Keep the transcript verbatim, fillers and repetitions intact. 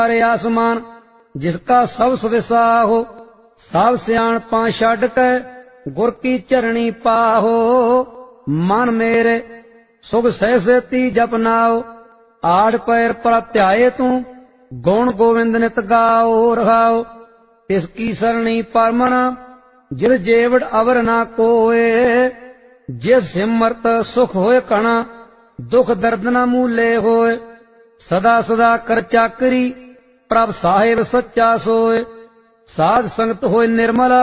सारे आसमान जिसका सब सविसाहो, सब सियाणपा छड्ड के गुर की चरणी पाहो। मन मेरे सुख सहसेती जपनाओ, आड़ पैर पर ध्याए तू गुण गोविंद नित गाओ रहाओ। तिसकी सरणी परमना जिस जेवड़ अवर ना कोए, जिस सिमरत सुख होए कणा दुख दर्द न मूले होए। सदा सदा कर चाकरी प्रभ साहिब सच्चा सोए, साध संगत होए निर्मला